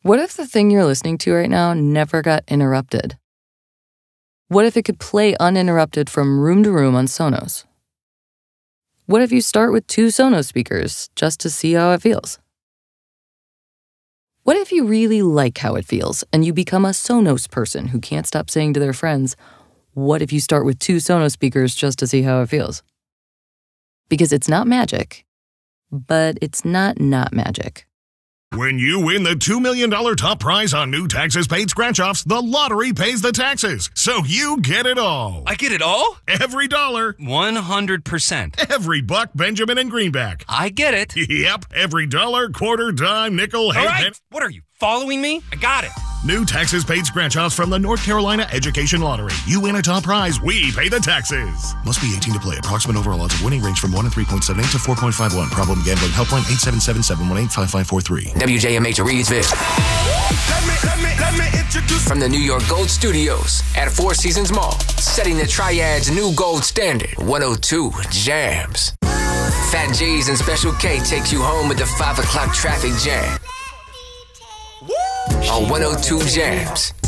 What if the thing you're listening to right now never got interrupted? What if it could play uninterrupted from room to room on Sonos? What if you start with 2 Sonos speakers just to see how it feels? What if you really like how it feels and you become a Sonos person who can't stop saying to their friends, what if you start with 2 Sonos speakers just to see how it feels? Because it's not magic, but it's not magic. When you win the $2 million top prize on new taxes paid scratch-offs, the lottery pays the taxes, so you get it all. I get it all? Every dollar. 100%. Every buck, Benjamin and Greenback. I get it. Yep, every dollar, quarter, dime, nickel, All right, what are you, following me? I got it. New taxes paid scratch-offs from the North Carolina Education Lottery. You win a top prize, we pay the taxes. Must be 18 to play. Approximate overall odds of winning range from 1 in 3.78 to 4.51. Problem gambling. Helpline 877-718-5543. WJMH Reedsville. Let me introduce From the New York Gold Studios at Four Seasons Mall, setting the Triad's new gold standard, 102 Jams. Fat J's and Special K takes you home with the 5 o'clock traffic jam. On 102 Jams.